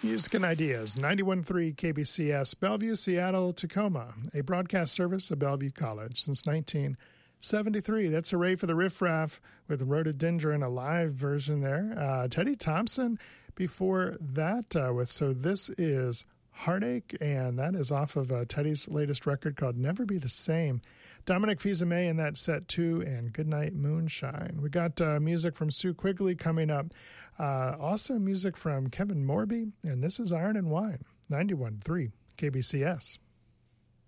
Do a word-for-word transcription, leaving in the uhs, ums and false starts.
Music and Ideas, ninety-one point three K B C S, Bellevue, Seattle, Tacoma, a broadcast service of Bellevue College since nineteen seventy-three. That's Hooray for the Riff Raff with Rhododendron, a live version there. Uh, Teddy Thompson before that uh, with So This Is Heartache, and that is off of uh, Teddy's latest record called Never Be the Same. Dominic Fils-Aimé in that set too, and Goodnight Moonshine. We got uh, music from Sue Quigley coming up. Uh, also music from Kevin Morby, and this is Iron and Wine, ninety-one point three K B C S.